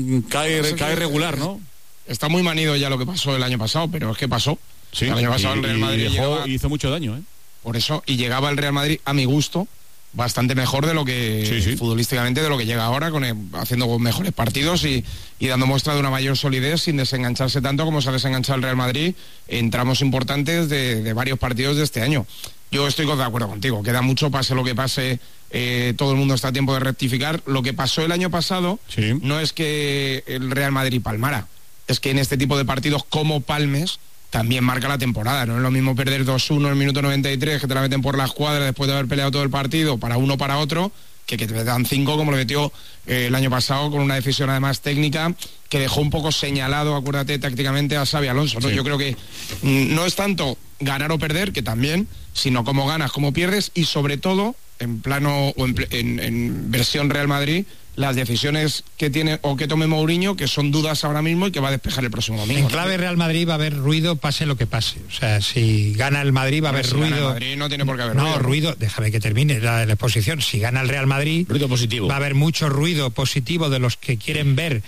cae regular, ¿no? Está muy manido ya lo que pasó el año pasado, pero es que pasó. Sí, el año pasado el Real Madrid hizo mucho daño, ¿eh? Por eso, y llegaba el Real Madrid, a mi gusto, bastante mejor de lo que futbolísticamente, de lo que llega ahora, haciendo mejores partidos y dando muestra de una mayor solidez sin desengancharse tanto como se ha desenganchado el Real Madrid en tramos importantes de varios partidos de este año. Yo estoy de acuerdo contigo, queda mucho, pase lo que pase, todo el mundo está a tiempo de rectificar. Lo que pasó el año pasado no es que el Real Madrid palmara, es que en este tipo de partidos como palmes también marca la temporada. No es lo mismo perder 2-1 en el minuto 93, que te la meten por la escuadra después de haber peleado todo el partido para uno para otro, que te dan 5 como lo metió el año pasado, con una decisión además técnica que dejó un poco señalado, acuérdate, tácticamente a Xabi Alonso, ¿no? Yo creo que no es tanto ganar o perder, que también, sino cómo ganas, cómo pierdes, y sobre todo en plano o en versión Real Madrid, las decisiones que tiene o que tome Mourinho, que son dudas ahora mismo y que va a despejar el próximo domingo. En clave Real Madrid va a haber ruido, pase lo que pase. O sea, si gana el Madrid va a haber ruido. Gana el Madrid no tiene por qué haber ruido. No, ruido, déjame que termine la exposición. Si gana el Real Madrid, ruido positivo. Va a haber mucho ruido positivo de los que quieren ver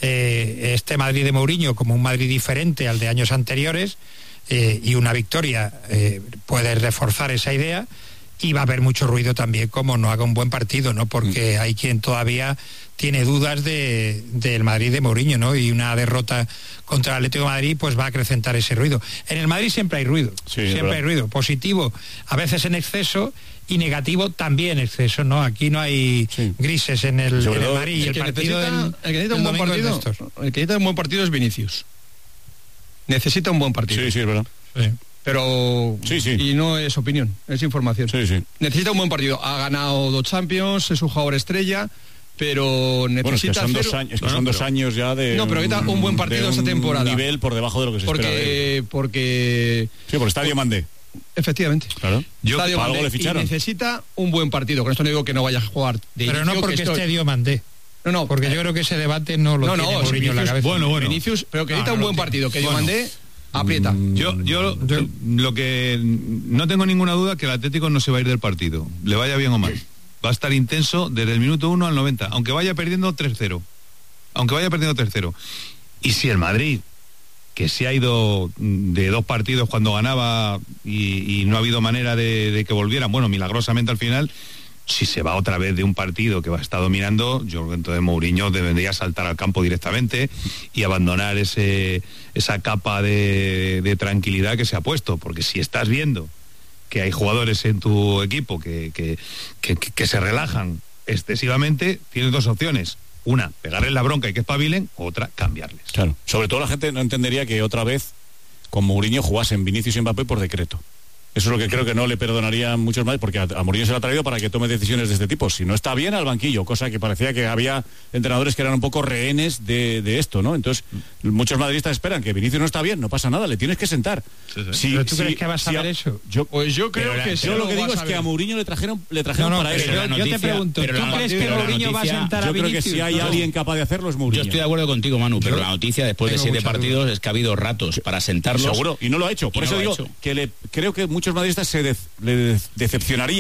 este Madrid de Mourinho como un Madrid diferente al de años anteriores, y una victoria puede reforzar esa idea. Y va a haber mucho ruido también como no haga un buen partido, ¿no? Porque hay quien todavía tiene dudas del Madrid de Mourinho, ¿no? Y una derrota contra el Atlético de Madrid pues va a acrecentar ese ruido. En el Madrid siempre hay ruido, siempre hay ruido. Positivo, a veces en exceso, y negativo también en exceso, ¿no? Aquí no hay grises en el Madrid. Y el partido el que necesita un buen partido es Vinicius. Necesita un buen partido. Sí, es verdad. Sí. Pero y no es opinión, es información. Necesita un buen partido. Ha ganado 2 Champions, es un jugador estrella, pero necesita son 2 años ya de. No, pero necesita un buen partido esta temporada. Un nivel por debajo de lo que se espera de él. Porque por Estadio Mandé. Efectivamente. Claro. Estadio Mandé, le ficharon. y necesita un buen partido. Con esto no digo que no vaya a jugar. Pero no porque Estadio Mandé. No, porque yo creo que ese debate no lo tiene Mourinho en la cabeza. Bueno. Vinicius, pero que necesita un buen partido. Que Mandé aprieta. Yo lo que no tengo ninguna duda que el Atlético no se va a ir del partido, le vaya bien o mal. Va a estar intenso desde el minuto 1 al 90, aunque vaya perdiendo 3-0. Y si el Madrid, que se ha ido de 2 partidos cuando ganaba y no ha habido manera de que volvieran, milagrosamente al final, si se va otra vez de un partido que va a estar dominando, yo creo que entonces Mourinho debería saltar al campo directamente y abandonar esa capa de tranquilidad que se ha puesto, porque si estás viendo que hay jugadores en tu equipo que se relajan excesivamente, tienes 2 opciones. Una, pegarles la bronca y que espabilen, otra, cambiarles. Claro. Sobre todo la gente no entendería que otra vez con Mourinho jugasen Vinicius y Mbappé por decreto. Eso es lo que creo que no le perdonarían muchos más, porque a Mourinho se le ha traído para que tome decisiones de este tipo. Si no está bien, al banquillo, cosa que parecía que había entrenadores que eran un poco rehenes de esto, ¿no? Entonces, muchos madridistas esperan que Vinicius no está bien, no pasa nada, le tienes que sentar. ¿Pero tú crees que vas a ver eso? Yo creo que yo lo que digo es que a Mourinho le trajeron para eso. Yo te pregunto, ¿tú crees que Mourinho va a sentar a Vinicius? Yo creo que si hay alguien capaz de hacerlo es Mourinho. Yo estoy de acuerdo contigo, Manu, pero la noticia después de 7 partidos es que ha habido ratos para sentarlos. Seguro, y no lo ha hecho. Por eso digo que creo que muchos madridistas le decepcionaría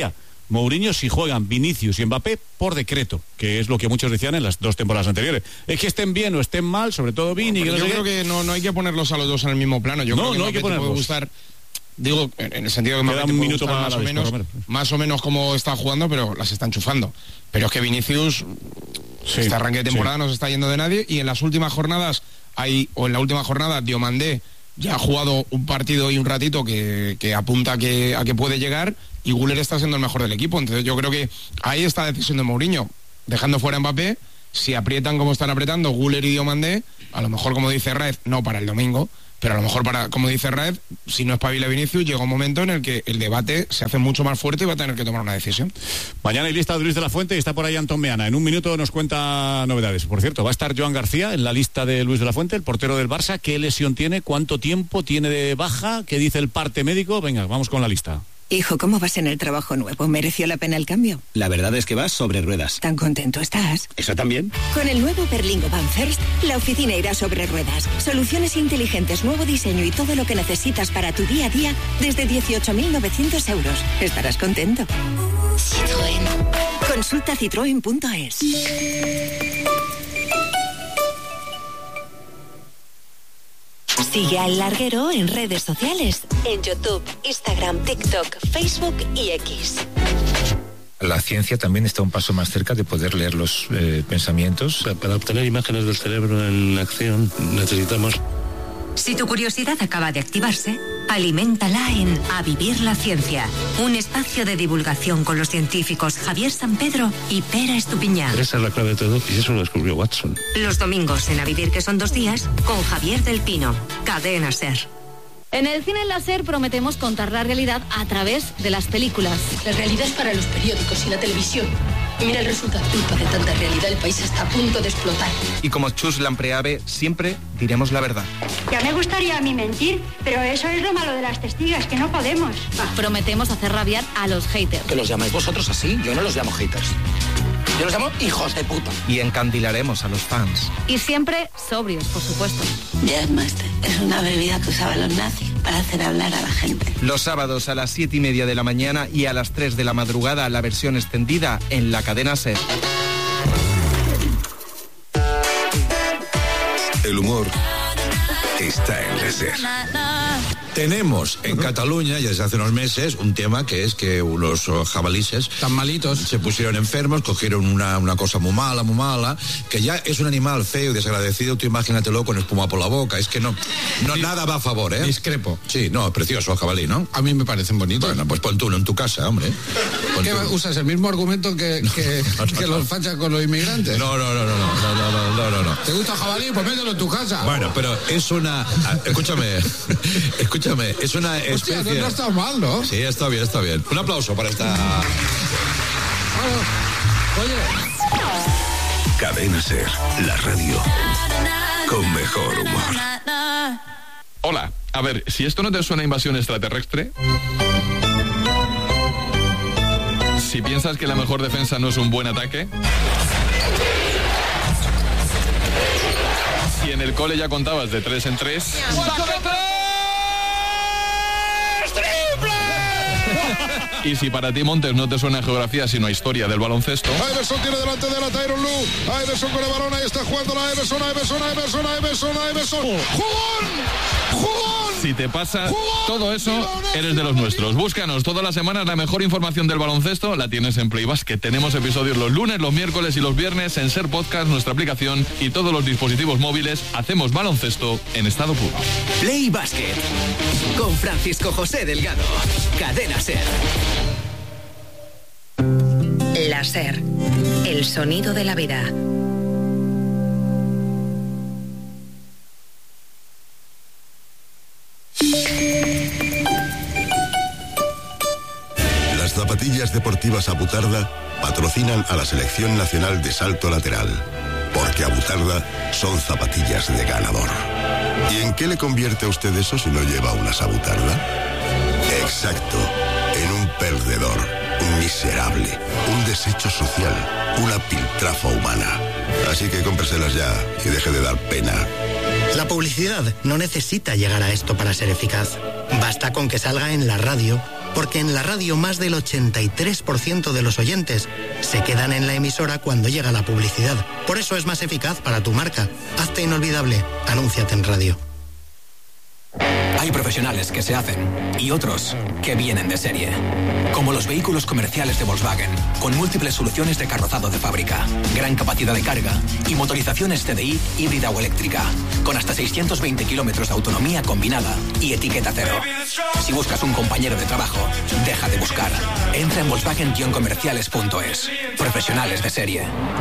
Mourinho si juegan Vinicius y Mbappé por decreto, que es lo que muchos decían en las 2 temporadas anteriores. Es que estén bien o estén mal, sobre todo Vini. Yo creo que no hay que ponerlos a los dos en el mismo plano. Yo creo que no hay que ponerlos. Puede gustar, digo, en el sentido que Mbappé un minuto más o menos como está jugando, pero las está enchufando. Pero es que Vinicius, este arranque de temporada no se está yendo de nadie, y en las últimas jornadas en la última jornada Diomandé ya ha jugado un partido y un ratito que apunta a que puede llegar, y Güler está siendo el mejor del equipo. Entonces yo creo que ahí está la decisión de Mourinho, dejando fuera a Mbappé. Si aprietan como están apretando Güler y Diomandé, a lo mejor, como dice Raed, no para el domingo, pero a lo mejor como dice Raed, si no espabila Vinicius, llega un momento en el que el debate se hace mucho más fuerte y va a tener que tomar una decisión. Mañana hay lista de Luis de la Fuente y está por ahí Antón Meana. En un minuto nos cuenta novedades. Por cierto, va a estar Joan García en la lista de Luis de la Fuente, el portero del Barça. ¿Qué lesión tiene? ¿Cuánto tiempo tiene de baja? ¿Qué dice el parte médico? Venga, vamos con la lista. Hijo, ¿cómo vas en el trabajo nuevo? ¿Mereció la pena el cambio? La verdad es que vas sobre ruedas. ¿Tan contento estás? ¿Eso también? Con el nuevo Berlingo Van First, la oficina irá sobre ruedas. Soluciones inteligentes, nuevo diseño y todo lo que necesitas para tu día a día desde 18.900 euros. Estarás contento. Citroën. Consulta citroen.es. Sigue a El Larguero en redes sociales, en YouTube, Instagram, TikTok, Facebook y X. La ciencia también está un paso más cerca de poder leer los pensamientos. Para obtener imágenes del cerebro en acción necesitamos... Si tu curiosidad acaba de activarse, aliméntala en A Vivir la Ciencia, un espacio de divulgación con los científicos Javier San Pedro y Pera Estupiñán. Esa es la clave de todo, y eso lo descubrió Watson. Los domingos en A Vivir, que son 2 días, con Javier del Pino, Cadena SER. En el cine láser prometemos contar la realidad a través de las películas. La realidad es para los periódicos y la televisión. Y mira el resultado. Culpa de tanta realidad, el país está a punto de explotar. Y como Chus Lampreave, siempre diremos la verdad. Ya me gustaría a mí mentir, pero eso es lo malo de las testigas, que no podemos. Prometemos hacer rabiar a los haters. ¿Que los llamáis vosotros así? Yo no los llamo haters. Yo los llamo hijos de puta. Y encandilaremos a los fans. Y siempre sobrios, por supuesto. Jazzmaster es una bebida que usaban los nazis para hacer hablar a la gente. Los sábados a las 7:30 de la mañana y a las 3 de la madrugada la versión extendida en la cadena SER. El humor está en la SER. Tenemos en Cataluña, ya desde hace unos meses, un tema que es que unos jabalíes tan malitos se pusieron enfermos, cogieron una cosa muy mala, que ya es un animal feo y desagradecido. Tú imagínatelo con espuma por la boca. Es que no nada va a favor, ¿eh? Discrepo. Sí, no, precioso el jabalí, ¿no? A mí me parecen bonitos. Bueno, pues pon tú uno en tu casa, hombre. ¿Qué usas? ¿El mismo argumento que los fachas con los inmigrantes? No. ¿Te gusta el jabalí? Pues mételo en tu casa. Bueno, pero es una... Escúchame, es una especie... Hostia, no está mal, ¿no? Sí, está bien. Un aplauso para esta... Oye. Cadena SER, la radio con mejor humor. Hola, a ver, si esto no te suena a invasión extraterrestre... Si piensas que la mejor defensa no es un buen ataque... Si en el cole ya contabas de 3 en 3... Y si para ti, Montes, no te suena a geografía sino a historia del baloncesto... Iverson tiene delante de la Tyronn Lue. Iverson con el balón, ahí está jugando la Iverson. ¡Jugón! Si te pasa todo eso, eres de los nuestros. Búscanos todas las semanas, la mejor información del baloncesto la tienes en Play Basket. Tenemos episodios los lunes, los miércoles y los viernes en SER Podcast, nuestra aplicación y todos los dispositivos móviles. Hacemos baloncesto en estado puro. Play Basket con Francisco José Delgado. Cadena SER. La SER, el sonido de la vida. Las zapatillas deportivas Abutarda patrocinan a la Selección Nacional de Salto Lateral, porque Abutarda son zapatillas de ganador. ¿Y en qué le convierte a usted eso si no lleva unas Abutarda? Exacto, en un perdedor, un miserable, un desecho social, una piltrafa humana. Así que cómpreselas ya y deje de dar pena. La publicidad no necesita llegar a esto para ser eficaz. Basta con que salga en la radio porque en la radio más del 83% de los oyentes se quedan en la emisora cuando llega la publicidad. Por eso es más eficaz para tu marca. Hazte inolvidable. Anúnciate en radio. Hay profesionales que se hacen y otros que vienen de serie. Como los vehículos comerciales de Volkswagen, con múltiples soluciones de carrozado de fábrica, gran capacidad de carga y motorizaciones TDI híbrida o eléctrica, con hasta 620 kilómetros de autonomía combinada y etiqueta cero. Si buscas un compañero de trabajo, deja de buscar. Entra en Volkswagen-comerciales.es. Profesionales de serie.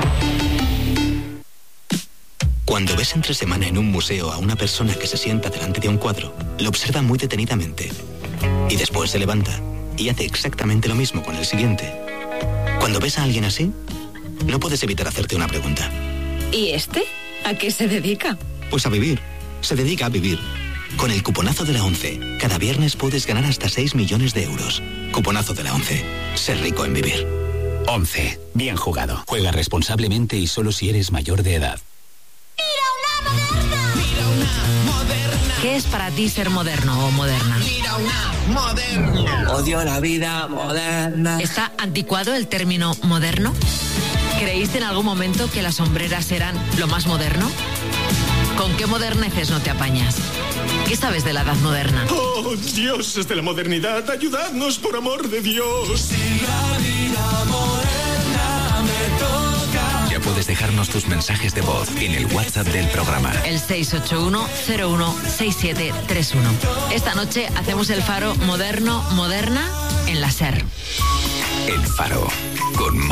Cuando ves entre semana en un museo a una persona que se sienta delante de un cuadro, lo observa muy detenidamente y después se levanta y hace exactamente lo mismo con el siguiente. Cuando ves a alguien así, no puedes evitar hacerte una pregunta. ¿Y este? ¿A qué se dedica? Pues a vivir. Se dedica a vivir. Con el cuponazo de la 11, cada viernes puedes ganar hasta 6 millones de euros. Cuponazo de la 11. Ser rico en vivir. 11. Bien jugado. Juega responsablemente y solo si eres mayor de edad. ¿Qué es para ti ser moderno o moderna? Mira una moderna. Odio la vida moderna. ¿Está anticuado el término moderno? ¿Creíste en algún momento que las sombreras eran lo más moderno? ¿Con qué moderneces no te apañas? ¿Qué sabes de la edad moderna? ¡Oh, dioses de la modernidad! ¡Ayudadnos, por amor de Dios! Si la vida moderna me toca. Ya puedes dejarnos tus mensajes de voz en el WhatsApp del programa. El 681-016731. Esta noche hacemos el Faro moderno, moderna en la SER. El Faro, con